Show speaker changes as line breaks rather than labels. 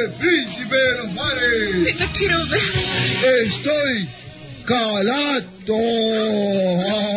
príncipe de los mares.
Lo quiero ver.
Estoy calato.